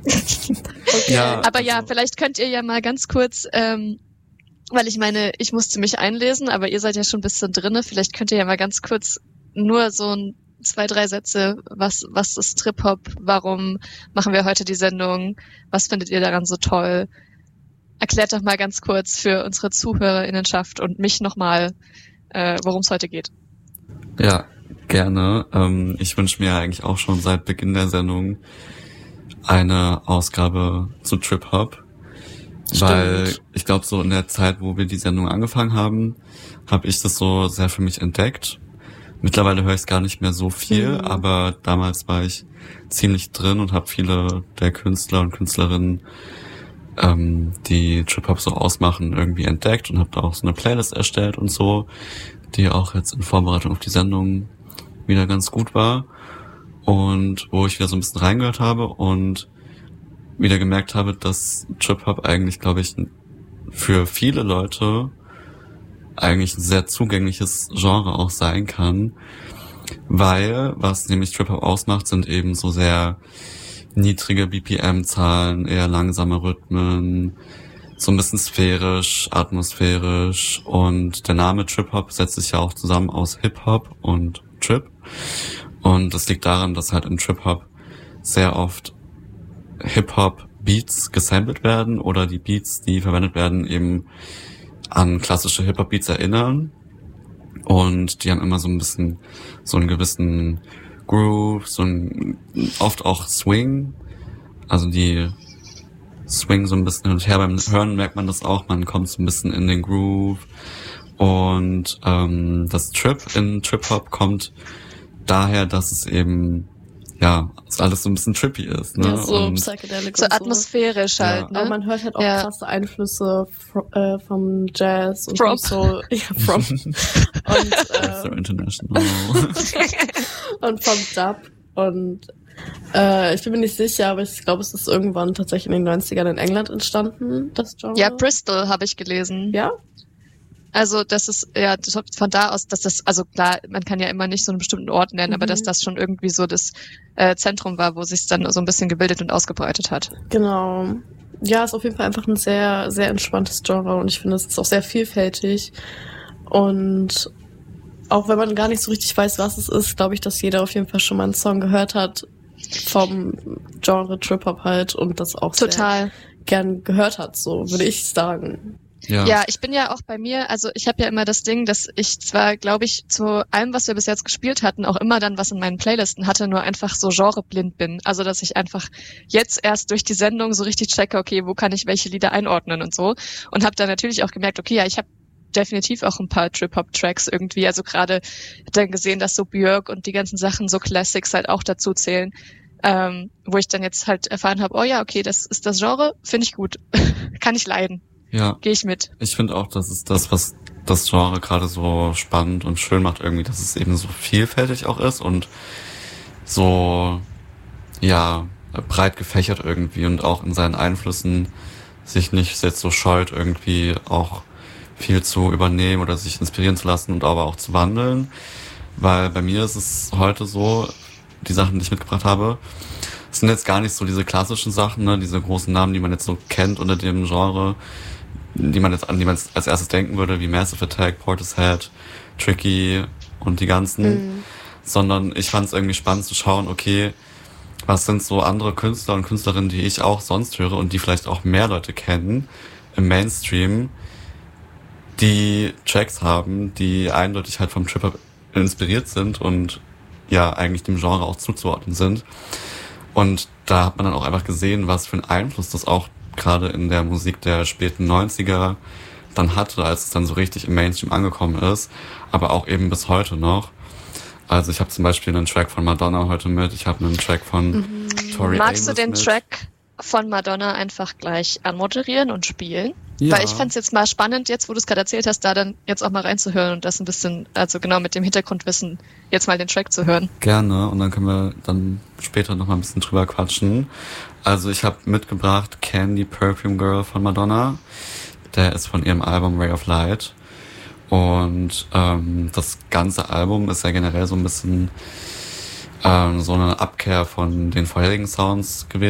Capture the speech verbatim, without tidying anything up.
Okay. Ja, aber also. ja, vielleicht könnt ihr ja mal ganz kurz, ähm, weil ich meine, ich musste mich einlesen, aber ihr seid ja schon ein bisschen drinne. Vielleicht könnt ihr ja mal ganz kurz nur so ein zwei, drei Sätze, was was ist Trip-Hop, warum machen wir heute die Sendung, was findet ihr daran so toll? Erklärt doch mal ganz kurz für unsere ZuhörerInnenschaft und mich nochmal, äh, worum es heute geht. Ja, gerne. Ähm, ich wünsche mir eigentlich auch schon seit Beginn der Sendung eine Ausgabe zu Trip-Hop. Weil ich glaube, so in der Zeit, wo wir die Sendung angefangen haben, habe ich das so sehr für mich entdeckt. Mittlerweile höre ich es gar nicht mehr so viel, mhm. aber damals war ich ziemlich drin und habe viele der Künstler und Künstlerinnen, ähm, die Trip-Hop so ausmachen, irgendwie entdeckt und habe da auch so eine Playlist erstellt und so, die auch jetzt in Vorbereitung auf die Sendung wieder ganz gut war und wo ich wieder so ein bisschen reingehört habe und wieder gemerkt habe, dass Trip-Hop eigentlich, glaube ich, für viele Leute eigentlich ein sehr zugängliches Genre auch sein kann, weil was nämlich Trip-Hop ausmacht, sind eben so sehr niedrige B P M-Zahlen, eher langsame Rhythmen, so ein bisschen sphärisch, atmosphärisch und der Name Trip-Hop setzt sich ja auch zusammen aus Hip-Hop und Trip und das liegt daran, dass halt im Trip-Hop sehr oft Hip-Hop-Beats gesampelt werden oder die Beats, die verwendet werden, eben an klassische Hip-Hop-Beats erinnern und die haben immer so ein bisschen so einen gewissen Groove, so ein oft auch Swing, also die Swing so ein bisschen hin und her. Beim Hören merkt man das auch, man kommt so ein bisschen in den Groove und ähm, das Trip in Trip-Hop kommt daher, dass es eben ja, dass alles so ein bisschen trippy ist, ne? Ja, so und psychedelic so atmosphärisch so. Halt, ja. ne? Aber man hört halt auch ja. krasse Einflüsse fr- äh, vom Jazz und vom Soul. Ja, from. und, äh, so international. und vom Dub. Und äh, ich bin mir nicht sicher, aber ich glaube, es ist irgendwann tatsächlich in den neunzigern in England entstanden, das Genre. Ja, Bristol habe ich gelesen. Ja? Also das ist ja von da aus, dass das, also klar, man kann ja immer nicht so einen bestimmten Ort nennen, mhm. aber dass das schon irgendwie so das äh, Zentrum war, wo sich dann so ein bisschen gebildet und ausgebreitet hat. Genau. Ja, ist auf jeden Fall einfach ein sehr, sehr entspanntes Genre und ich finde, es ist auch sehr vielfältig. Und auch wenn man gar nicht so richtig weiß, was es ist, glaube ich, dass jeder auf jeden Fall schon mal einen Song gehört hat vom Genre Trip-Hop halt und das auch total sehr gern gehört hat, so würde ich sagen. Ja. ja, ich bin ja auch bei mir, also ich habe ja immer das Ding, dass ich zwar, glaube ich, zu allem, was wir bis jetzt gespielt hatten, auch immer dann was in meinen Playlisten hatte, nur einfach so genreblind bin. Also dass ich einfach jetzt erst durch die Sendung so richtig checke, okay, wo kann ich welche Lieder einordnen und so. Und habe dann natürlich auch gemerkt, okay, ja, ich habe definitiv auch ein paar Trip-Hop-Tracks irgendwie. Also gerade dann gesehen, dass so Björk und die ganzen Sachen, so Classics halt auch dazu zählen. Ähm, wo ich dann jetzt halt erfahren habe, oh ja, okay, das ist das Genre, finde ich gut. Kann ich leiden. Ja. Gehe ich mit. Ich finde auch, das ist das, was das Genre gerade so spannend und schön macht irgendwie, dass es eben so vielfältig auch ist und so, ja, breit gefächert irgendwie und auch in seinen Einflüssen sich nicht jetzt so scheut, irgendwie auch viel zu übernehmen oder sich inspirieren zu lassen und aber auch zu wandeln. Weil bei mir ist es heute so, die Sachen, die ich mitgebracht habe, sind jetzt gar nicht so diese klassischen Sachen, ne, diese großen Namen, die man jetzt so kennt unter dem Genre, die man jetzt an die man als erstes denken würde, wie Massive Attack, Portishead, Tricky und die ganzen, mhm. sondern ich fand es irgendwie spannend zu schauen, okay, was sind so andere Künstler und Künstlerinnen, die ich auch sonst höre und die vielleicht auch mehr Leute kennen im Mainstream, die Tracks haben, die eindeutig halt vom Trip-Hop inspiriert sind und ja, eigentlich dem Genre auch zuzuordnen sind. Und da hat man dann auch einfach gesehen, was für einen Einfluss das auch gerade in der Musik der späten neunziger dann hatte, als es dann so richtig im Mainstream angekommen ist, aber auch eben bis heute noch. Also ich habe zum Beispiel einen Track von Madonna heute mit, ich habe einen Track von mhm. Tori Magst Amos du den mit. Track von Madonna einfach gleich anmoderieren und spielen? Ja. Weil ich fand's jetzt mal spannend, jetzt wo du es gerade erzählt hast, da dann jetzt auch mal reinzuhören und das ein bisschen, also genau mit dem Hintergrundwissen, jetzt mal den Track zu hören. Gerne, und dann können wir dann später noch mal ein bisschen drüber quatschen. Also ich habe mitgebracht Candy Perfume Girl von Madonna. Der ist von ihrem Album Ray of Light. Und ähm, das ganze Album ist ja generell so ein bisschen ähm, so eine Abkehr von den vorherigen Sounds gewesen.